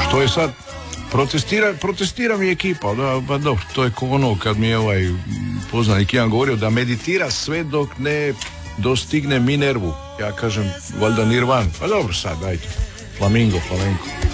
to je sad, protestira mi ekipa, da, pa dobro, to je ko ono kad mi je poznanik jedan govorio da meditira sve dok ne dostigne Minervu. Ja kažem, valjda Nirvan. Pa dobro sad, dajte. Flamingo.